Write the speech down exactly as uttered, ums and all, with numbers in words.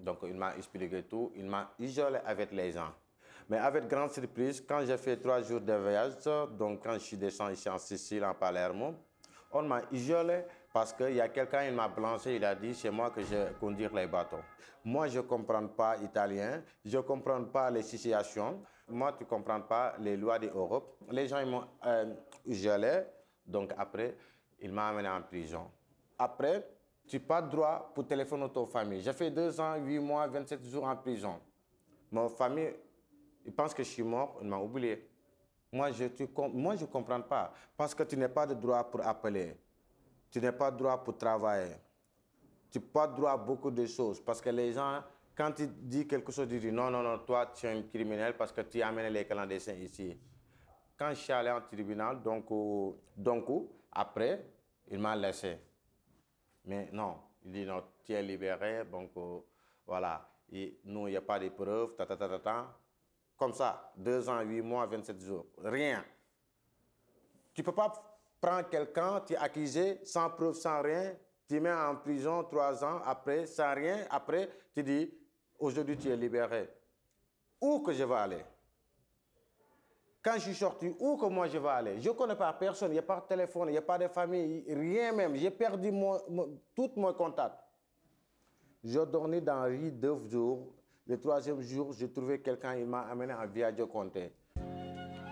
Donc, il m'a expliqué tout. Il m'a isolé avec les gens. Mais avec grande surprise, quand j'ai fait trois jours de voyage, donc quand je suis descendu ici en Sicile, en Palermo, on m'a isolé parce qu'il y a quelqu'un, il m'a blanchi, il a dit, c'est moi que je conduire les bateaux. Moi, je ne comprends pas italien, je ne comprends pas les situations. Moi, tu ne comprends pas les lois d'Europe. Les gens, ils m'ont euh, isolé, donc après, il m'a amené en prison. Après, tu n'as pas droit pour téléphoner à ta famille. J'ai fait deux ans, huit mois, vingt-sept jours en prison. Ma famille, ils pensent que je suis mort, ils m'ont oublié. Moi, je ne comprends pas. Parce que tu n'as pas de droit pour appeler. Tu n'as pas de droit pour travailler. Tu n'as pas de droit à beaucoup de choses. Parce que les gens, quand tu dis quelque chose, ils disent non, non, non, toi, tu es un criminel parce que tu as amené les clandestins ici. Quand je suis allé en tribunal, donc, euh, donc après, il m'a laissé. Mais non, il dit non, tu es libéré, donc euh, voilà. Et nous, il n'y a pas de preuves, ta, ta, ta, ta, ta. Comme ça, deux ans, huit mois, vingt-sept jours. Rien. Tu ne peux pas prendre quelqu'un, tu es accusé sans preuve, sans rien, tu mets en prison trois ans, après, sans rien, après, tu dis, aujourd'hui tu es libéré. Où que je vais aller? Quand je suis sorti, où que moi je vais aller? Je ne connais pas personne, il n'y a pas de téléphone, il n'y a pas de famille, rien même. J'ai perdu mon, mon, tout mon contact. Je dormais dans la rue deux jours. Le troisième jour, j'ai trouvé quelqu'un, il m'a amené en Via Conte.